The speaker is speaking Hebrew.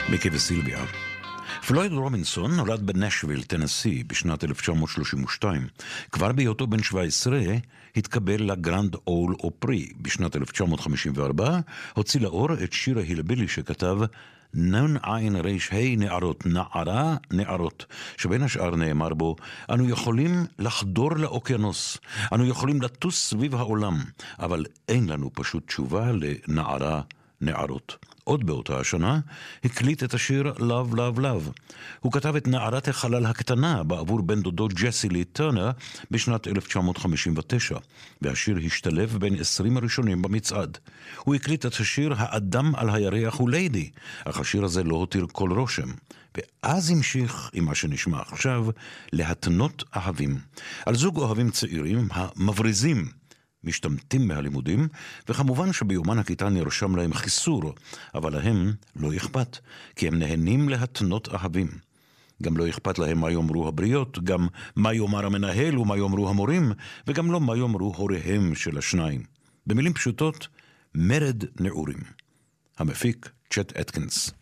מיקי וסילביה. פלויד רובינסון נולד בנשוויל, טנסי, בשנת 1932. כבר בהיותו בן 17 התקבל לגרנד אול אופרי. בשנת 1954 הוציא לאור את שיר ההילבילי שכתב נון עין ריש ה' נערות, נערה נערות, שבין השאר נאמר בו, אנו יכולים לחדור לאוקיינוס, אנו יכולים לטוס סביב העולם, אבל אין לנו פשוט תשובה לנערה נערות. עוד באותה השנה הקליט את השיר Love Love Love. הוא כתב את נערת החלל הקטנה בעבור בן דודו ג'סי לי טרנר בשנת 1959, והשיר השתלב בין 20 הראשונים במצעד. הוא הקליט את השיר האדם על הירח הוא ליידי, אך השיר הזה לא הותיר כל רושם. ואז המשיך עם מה שנשמע עכשיו, להתנות אהבים. על זוג אוהבים צעירים המבריזים, משתמטים מהלימודים, וכמובן שביומן הכיתה נרשם להם חיסור, אבל להם לא אכפת, כי הם נהנים להתנות אהבים. גם לא אכפת להם מה יאמרו הבריות, גם מה יאמר המנהל ומה יאמרו המורים, וגם לא מה יאמרו הוריהם של השניים. במילים פשוטות, מרד נעורים. המפיק צ'ט אטקינס.